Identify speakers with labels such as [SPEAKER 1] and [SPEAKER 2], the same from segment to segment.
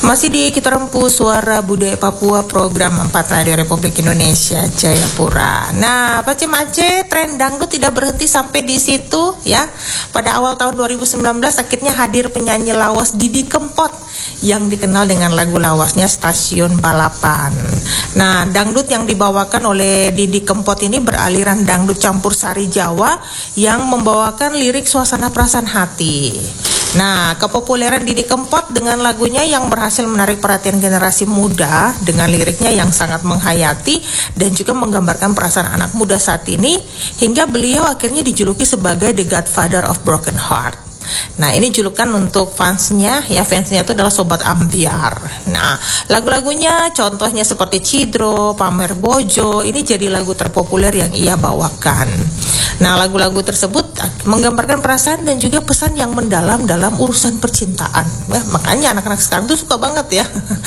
[SPEAKER 1] Masih di Kita Rempu Suara Budaya Papua, program 4 Radio Republik Indonesia Jayapura. Nah, Pak Aceh, tren dangdut tidak berhenti sampai di situ ya. Pada awal tahun 2019 akhirnya hadir penyanyi lawas Didi Kempot yang dikenal dengan lagu lawasnya Stasiun Balapan. Nah, dangdut yang dibawakan oleh Didi Kempot ini beraliran dangdut campur sari Jawa yang membawakan lirik suasana perasaan hati. Nah, kepopuleran Didi Kempot dengan lagunya yang berhasil menarik perhatian generasi muda dengan liriknya yang sangat menghayati dan juga menggambarkan perasaan anak muda saat ini, hingga beliau akhirnya dijuluki sebagai The Godfather of Broken Heart. Nah, ini julukan untuk fansnya itu adalah Sobat Ambiar. Nah, lagu-lagunya contohnya seperti Cidro, Pamer Bojo, ini jadi lagu terpopuler yang ia bawakan. Nah, lagu-lagu tersebut menggambarkan perasaan dan juga pesan yang mendalam dalam urusan percintaan. Makanya anak-anak sekarang tuh suka banget ya.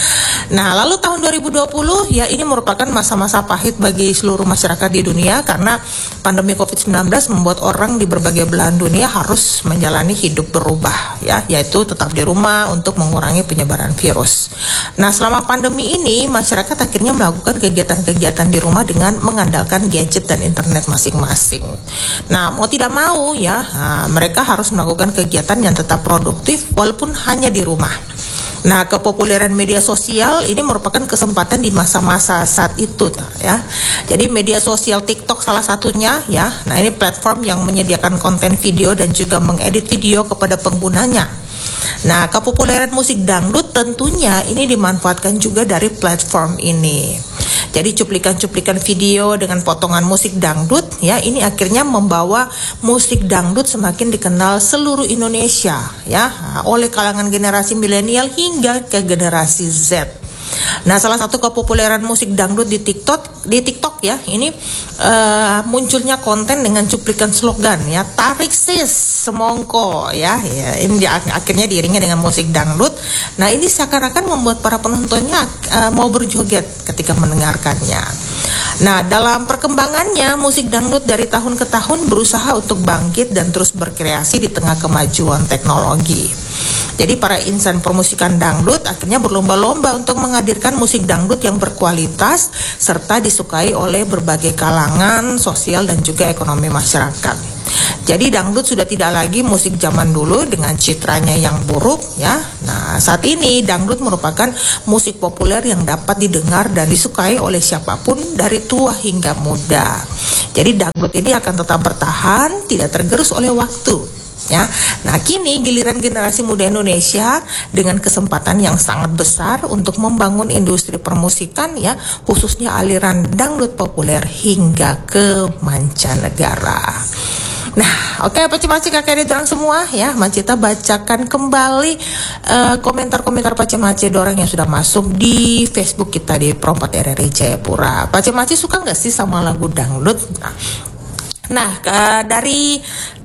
[SPEAKER 1] Nah, lalu tahun 2020 ya, ini merupakan masa-masa pahit bagi seluruh masyarakat di dunia karena pandemi COVID-19 membuat orang di berbagai belahan dunia harus menjalani hidup berubah ya, yaitu tetap di rumah untuk mengurangi penyebaran virus. Nah, selama pandemi ini masyarakat akhirnya melakukan kegiatan-kegiatan di rumah dengan mengandalkan gadget dan internet masing-masing. Nah, mau tidak mau ya, mereka harus melakukan kegiatan yang tetap produktif walaupun hanya di rumah. Nah, kepopuleran media sosial ini merupakan kesempatan di masa-masa saat itu ya. Jadi media sosial TikTok salah satunya ya. Nah, ini platform yang menyediakan konten video dan juga mengedit video kepada penggunanya. Nah, kepopuleran musik dangdut tentunya ini dimanfaatkan juga dari platform ini. Jadi cuplikan-cuplikan video dengan potongan musik dangdut ya, ini akhirnya membawa musik dangdut semakin dikenal seluruh Indonesia ya, oleh kalangan generasi milenial hingga ke generasi Z. Nah, salah satu kepopuleran musik dangdut di TikTok ya, ini munculnya konten dengan cuplikan slogan ya, tarik sis semongko ya, ini akhirnya diiringi dengan musik dangdut. Nah, ini seakan-akan membuat para penontonnya mau berjoget ketika mendengarkannya. Nah, dalam perkembangannya musik dangdut dari tahun ke tahun berusaha untuk bangkit dan terus berkreasi di tengah kemajuan teknologi. Jadi para insan permusikan dangdut akhirnya berlomba-lomba untuk menghadirkan musik dangdut yang berkualitas serta disukai oleh berbagai kalangan sosial dan juga ekonomi masyarakat. Jadi dangdut sudah tidak lagi musik zaman dulu dengan citranya yang buruk ya. Nah, saat ini dangdut merupakan musik populer yang dapat didengar dan disukai oleh siapapun dari tua hingga muda. Jadi dangdut ini akan tetap bertahan, tidak tergerus oleh waktu. Ya, nah kini giliran generasi muda Indonesia dengan kesempatan yang sangat besar untuk membangun industri permusikan ya, khususnya aliran dangdut populer hingga ke mancanegara. Nah, oke, Pacem-Pacem kakek dorang semua ya, Macita bacakan kembali komentar-komentar Pacem-Pacem dorang yang sudah masuk di Facebook kita di Pro4 RRI Jayapura. Pacem-Pacem suka nggak sih sama lagu dangdut? Nah, dari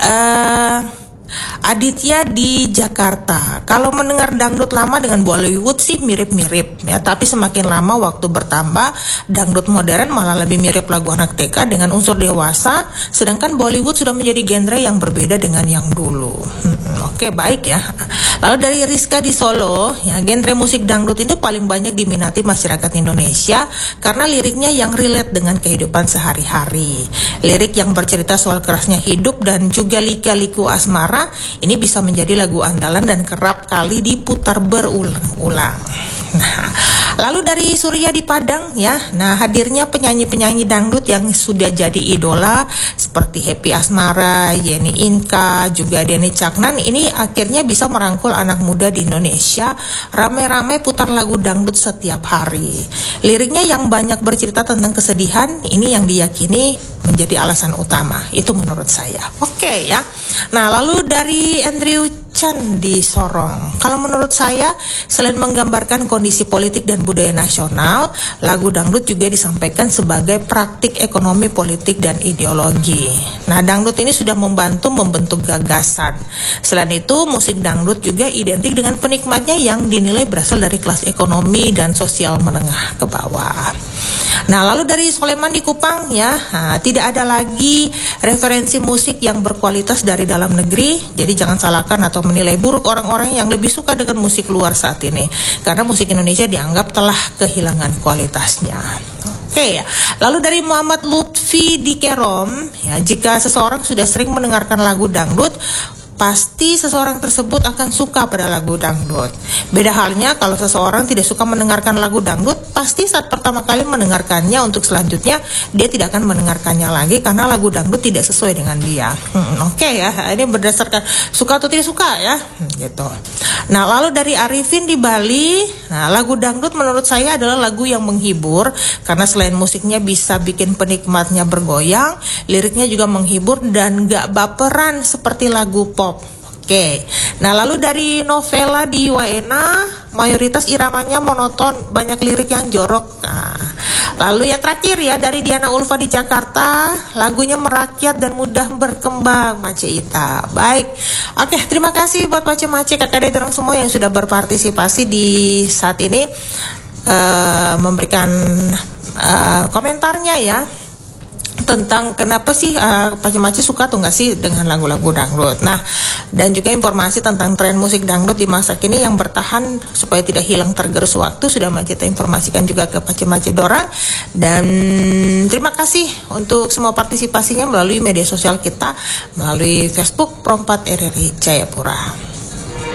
[SPEAKER 1] Aditya di Jakarta, kalau mendengar dangdut lama dengan Bollywood sih mirip-mirip ya, tapi semakin lama waktu bertambah dangdut modern malah lebih mirip lagu anak TK dengan unsur dewasa, sedangkan Bollywood sudah menjadi genre yang berbeda dengan yang dulu. Oke, baik ya. Lalu dari Rizka di Solo ya, genre musik dangdut itu paling banyak diminati masyarakat Indonesia karena liriknya yang relate dengan kehidupan sehari-hari. Lirik yang bercerita soal kerasnya hidup dan juga lika-liku asmara ini bisa menjadi lagu andalan dan kerap kali diputar berulang-ulang. Nah, lalu dari Surya di Padang ya, nah hadirnya penyanyi-penyanyi dangdut yang sudah jadi idola seperti Happy Asmara, Yeni Inka, juga Denny Caknan ini akhirnya bisa merangkul anak muda di Indonesia rame-rame putar lagu dangdut setiap hari. Liriknya yang banyak bercerita tentang kesedihan ini yang diyakini menjadi alasan utama, itu menurut saya. Oke ya. Nah, lalu dari Andrew Chan di Sorong, kalau menurut saya selain menggambarkan kondisi politik dan budaya nasional, lagu dangdut juga disampaikan sebagai praktik ekonomi, politik, dan ideologi. Nah, dangdut ini sudah membantu membentuk gagasan. Selain itu, musik dangdut juga identik dengan penikmatnya yang dinilai berasal dari kelas ekonomi dan sosial menengah ke bawah. Nah, lalu dari Soleman di Kupang ya, tidak ada lagi referensi musik yang berkualitas dari dalam negeri. Jadi jangan salahkan atau menilai buruk orang-orang yang lebih suka dengan musik luar saat ini, karena musik Indonesia dianggap telah kehilangan kualitasnya. Oke ya. Lalu dari Muhammad Lutfi di Kerom, ya, jika seseorang sudah sering mendengarkan lagu dangdut, pasti seseorang tersebut akan suka pada lagu dangdut. Beda halnya kalau seseorang tidak suka mendengarkan lagu dangdut, pasti saat pertama kali mendengarkannya untuk selanjutnya dia tidak akan mendengarkannya lagi karena lagu dangdut tidak sesuai dengan dia. Oke ya, ini berdasarkan suka atau tidak suka ya, gitu. Nah, lalu dari Arifin di Bali, nah, lagu dangdut menurut saya adalah lagu yang menghibur karena selain musiknya bisa bikin penikmatnya bergoyang, liriknya juga menghibur dan gak baperan seperti lagu pop. Oke, nah lalu dari Novela di Waena, mayoritas iramanya monoton, banyak lirik yang jorok. Nah, lalu yang terakhir ya dari Diana Ulfa di Jakarta, lagunya merakyat dan mudah berkembang, Mace Ita. Baik, oke, terima kasih buat Mace kakak dorong semua yang sudah berpartisipasi di saat ini, memberikan komentarnya ya, tentang kenapa sih Mace suka atau nggak sih dengan lagu-lagu dangdut. Nah, dan juga informasi tentang tren musik dangdut di masa kini yang bertahan supaya tidak hilang tergerus waktu sudah Mace informasikan juga ke Mace Dorang. Dan terima kasih untuk semua partisipasinya melalui media sosial kita, melalui Facebook Pro 4 RRI Jayapura.